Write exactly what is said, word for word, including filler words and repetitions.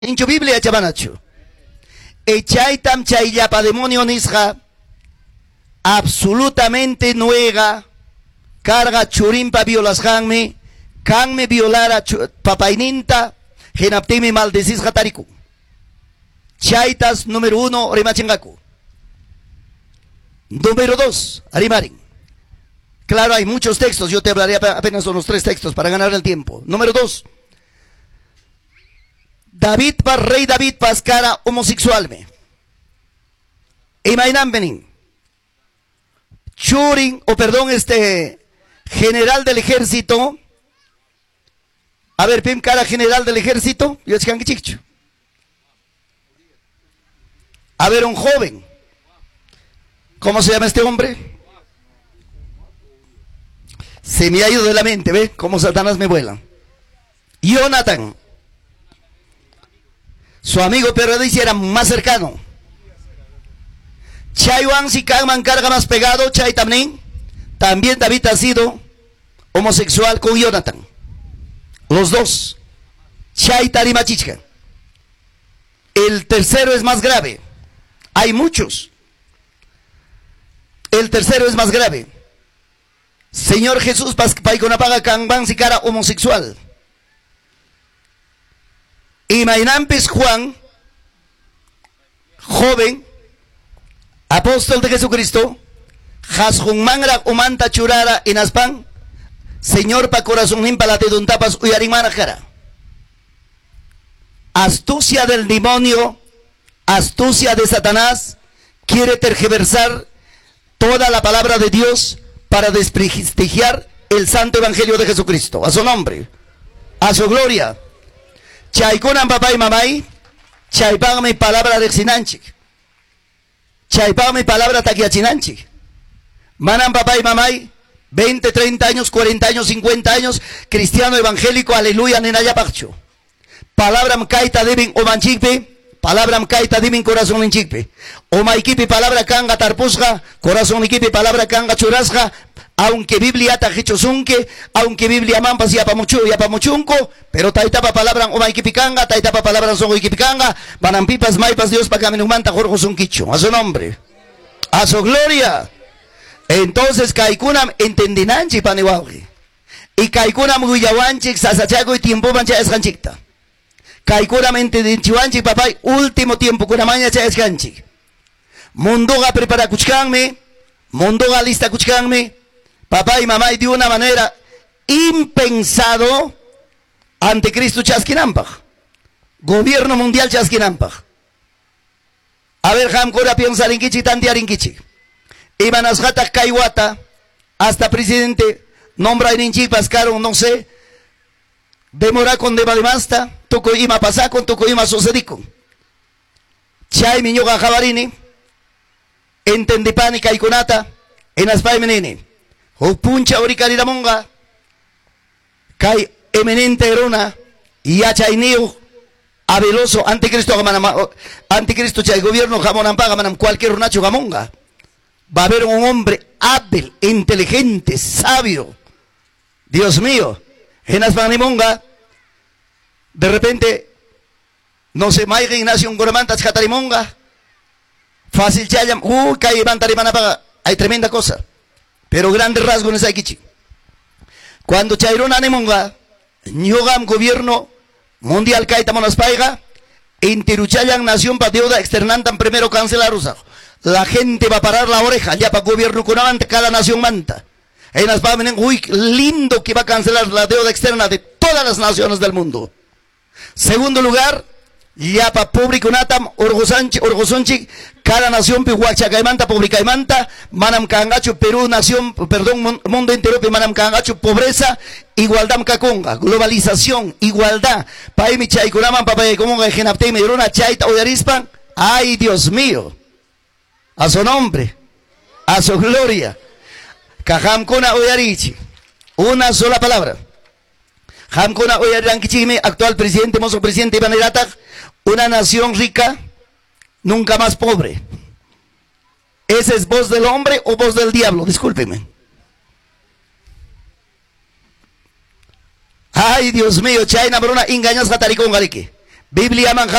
Inchu Biblia chabanachu. Echaitam chayllapa demonio nisja absolutamente nuega carga churimpa violasjanme canme violara papaininta genaptimi maldecis hatariku. Chaitas número uno rimachingaku. Número dos, arimarin. Claro, hay muchos textos, yo te hablaré apenas de los tres textos para ganar el tiempo. Número dos. David pa rey David pascara homosexualme. Imainan benin. Churin, o perdón, este general del ejército. A ver, pim cara general del ejército. Yo es chicho. A ver, un joven. ¿Cómo se llama este hombre? Se me ha ido de la mente, ¿ve? Como Satanás me vuela. Jonathan. Su amigo periodista era más cercano. Chaywan si Kangman carga más pegado, Chay también. También David ha sido homosexual con Jonathan. Los dos. Chay Tarima Chichka. El tercero es más grave. Hay muchos. El tercero es más grave. Señor Jesús Paiconapaga Kangman si cara homosexual. Y Mainampes Juan, joven, apóstol de Jesucristo, Hasjunmangra Umanta Churara en Aspan, Señor pa corazón impalate duntapas uyarimana. Astucia del demonio, astucia de Satanás, quiere tergiversar toda la palabra de Dios para desprestigiar el santo evangelio de Jesucristo. A su nombre, a su gloria. Chaykunan papá y mamay, chaypaga mi palabra de xinanchik. Chaypaga mi palabra taquiachinanchik. Manan papá y mamay, veinte, treinta años, cuarenta años, cincuenta años, cristiano evangélico, aleluya, nenayapacho. Palabra mkaita debin omanchikpe, palabra mkaita debin corazón inchikpe. Omaikipi palabra kanga tarpusga, corazón ikipi palabra kanga churasga. Aunque Biblia tajichosunque, aunque Biblia mampas ya pamuchu ya pamuchunco, pero taitapa palabra omaikipikanga, taitapa palabra son ikipikanga, banampipas maipas Dios para caminumanta jorjo sunquicho, a su nombre, a su gloria. Entonces kaikunam entendinanchi paniwauji, y kaikunam guyawanchik sasachago y tiempo mancha esganchikta. Kaikunam entendinchiwanchik papay último tiempo kunamaña cha esganchik. Mundoga prepara kuchkanme, mundoga lista kuchkanme. Papá y mamá, y de una manera impensado, anticristo chasquinampaj. Gobierno mundial chasquinampaj. A ver, Hamkura piensa rinkichi, tantia rinkichi. Iban a jata kaiwata, hasta presidente, nombra en inchi pascaron, no sé, demora con deba de masta, toco ima pasa con toco ima sucedico. Chay miñoga jabarini, entendipani kaikunata, en aspay menene. O puncha oricarira monga, kai eminente erona, y achaineo, abeloso, anticristo, anticristo, chay gobierno, jamonampaga, manam, cualquier nacho gamonga. Va a haber un hombre hábil, inteligente, sabio. Dios mío, en Asmanimonga, de repente, no se maiga Ignacio un goramantas catarimonga, fácil chayam, uy, kai mantarimanapa, hay tremenda cosa. Pero grandes rasgos en esa kichi. Cuando Chairona Nemonga, Nyogam gobierno mundial Kaita Monaspaiga, Intiruchayan nación para deuda externantan primero cancelar usa. La gente va a parar la oreja, ya para gobierno con cada nación manta. En las pavenen, uy, lindo que va a cancelar la deuda externa de todas las naciones del mundo. Segundo lugar, ya para público natam, orgozonchi, cada nación pihuachacaimanta, publicaimanta, manam cangacho, Perú, nación, perdón, mundo entero, manam cangacho, pobreza, igualdad caconga, globalización, igualdad, paimi chaikuraman, papay, como genapte, medrona, chaita, oyarispan, ay Dios mío, a su nombre, a su gloria, cajamcona oyarichi, una sola palabra. Hamkona oyarirankichime, actual presidente, mozo presidente Iván Eratak, una nación rica, nunca más pobre. ¿Esa es voz del hombre o voz del diablo? Discúlpeme. Ay, Dios mío, Chayna Bruna, engañas Jataricón Garique. Biblia Manjar.